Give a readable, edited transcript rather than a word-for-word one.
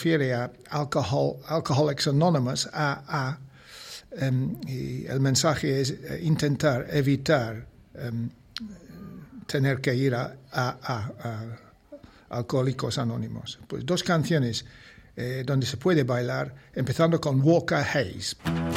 refiere a Alcoholics Anonymous, AA, y el mensaje es intentar evitar tener que ir a Alcohólicos Anónimos. Pues 2 canciones donde se puede bailar, empezando con Walker Hayes.